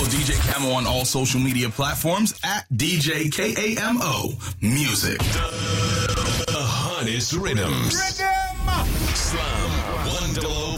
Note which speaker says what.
Speaker 1: Follow DJ Camo on all social media platforms at DJ KAMO Music.
Speaker 2: The hottest rhythms. Slam 100.